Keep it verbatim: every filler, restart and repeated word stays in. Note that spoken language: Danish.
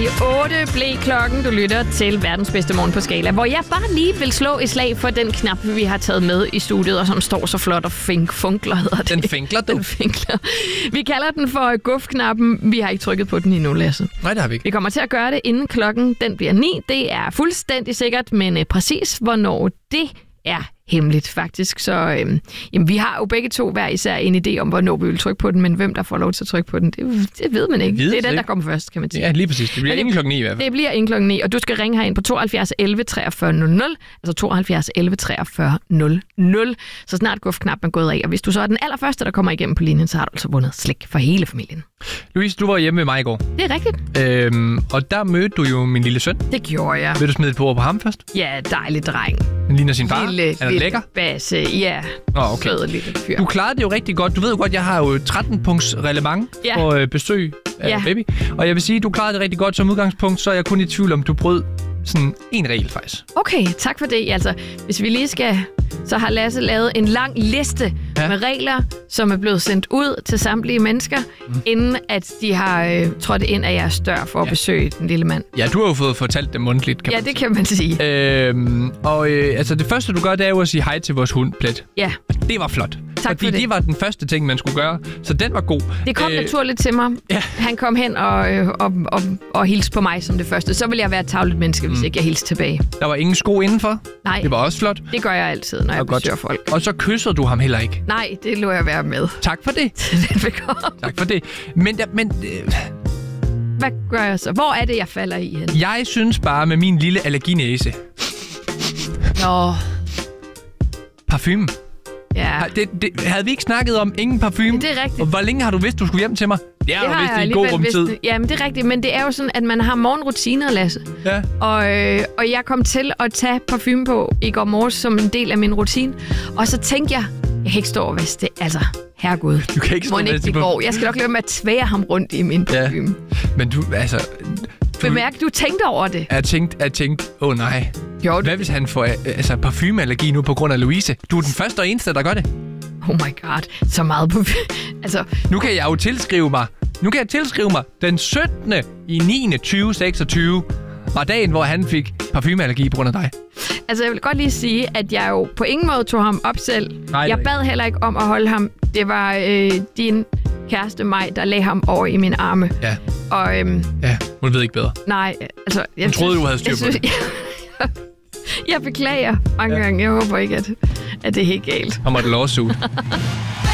otte blev klokken. Du lytter til verdens bedste morgen på Skala, hvor jeg bare lige vil slå et slag for den knap, vi har taget med i studiet, og som står så flot og fink, funkler, hedder det. Den finkler, du. Den finkler. Vi kalder den for guf-knappen. Vi har ikke trykket på den endnu, Lasse. Nej, det har vi ikke. Vi kommer til at gøre det, inden klokken den bliver ni. Det er fuldstændig sikkert, men øh, præcis hvornår det er hemmeligt, faktisk. Så øhm, jamen, vi har jo begge to hver især en idé om, hvornår vi vil trykke på den, men hvem der får lov til at trykke på den, det, det ved man ikke. Vides det er den, ikke. der kommer først, kan man sige. Ja, lige præcis. Det bliver det, inden klokken ni i hvert fald. Det bliver inden klokken ni, og du skal ringe herind på tooghalvfjerds elleve treogfyrre nul nul, altså tooghalvfjerds elleve treogfyrre nul nul, så snart guf-knappen er gået af. Og hvis du så er den allerførste, der kommer igennem på linjen, så har du altså vundet slik for hele familien. Louise, du var hjemme ved mig i går. Det er rigtigt. Øhm, og der mødte du jo min lille søn. Det gjorde jeg. Vil du smide et på ord på ham først? Ja, dejlig dreng. Han ligner sin far. Lille, er det lille lækker? Basse, ja. Åh, okay. Sød lille fyr. Du klarede det jo rigtig godt. Du ved jo godt, jeg har jo tretten punkts reglement Ja. for øh, besøg af Ja. baby. Og jeg vil sige, du klarede det rigtig godt som udgangspunkt, så er jeg kun i tvivl om, du brød sådan en regel faktisk. Okay, tak for det. Altså, hvis vi lige skal... Så har Lasse lavet en lang liste Ja. ja. med regler, som er blevet sendt ud til samtlige mennesker, mm. inden at de har øh, trådt ind af jeres dør for at Ja. besøge den lille mand. Ja, du har jo fået fortalt det mundtligt, kan Ja, man det kan man sige. Øhm, og øh, altså det første, du gør, det er jo at sige hej til vores hund, Plet. Ja, Det var flot. Tak fordi for det. det var den første ting, man skulle gøre. Så den var god. det kom øh, naturligt til mig. ja. Han kom hen og, øh, og, og, og hilste på mig som det første. Så ville jeg være et tavlet menneske, hvis Mm. ikke jeg hilste tilbage. Der var ingen sko indenfor. Nej, Det var også flot. det gør jeg altid, når jeg Og godt. besøger folk. Og så kyssede du ham heller ikke. Nej, det lå jeg være med. Tak for det. Velbekomme. Tak for det. Men, men øh, Hvad gør jeg så? Hvor er det, jeg falder i hen? jeg synes bare med min lille allerginæse. Nå, Parfume. ja. Det, det, havde vi ikke snakket om ingen parfume? Det er rigtigt. Og hvor længe har du vidst, du skulle hjem til mig? Det har Det du har vidst jeg i en god alligevel rumtid. vidst. Jamen, det er rigtigt, men det er jo sådan, at man har morgenrutiner, Lasse. Ja. Og, øh, og jeg kom til at tage parfume på i går morges som en del af min rutine. Og så tænkte jeg, jeg kan ikke stå og vaske det. Altså, herregud. Du kan ikke stå Må og ikke vaske det det på- går. Jeg skal nok lade med at tvære ham rundt i min Ja. parfume. Men du, altså... Du, Bemærk, du tænkte over det. jeg tænkte, jeg tænkte, åh oh, nej. Jo, Hvad hvis han får øh, altså, parfumeallergi nu på grund af Louise? Du er den første og eneste, der gør det. oh my god. Så meget på... altså, Nu kan jeg jo tilskrive mig. Nu kan jeg tilskrive mig den syttende i niende tyve seksogtyve var dagen, hvor han fik parfumeallergi på grund af dig. altså, jeg vil godt lige sige, at jeg jo på ingen måde tog ham op selv. Nej, det er jeg bad heller ikke om at holde ham. Det var øh, din kæreste Maj, der lagde ham over i mine arme. Ja, Og øhm, ja. Hun ved ikke bedre. nej, altså... Jeg Hun troede, du havde styr jeg på synes, jeg, jeg beklager mange Ja. gange. Jeg håber ikke, at, at det er helt galt. Kommer et lawsuit.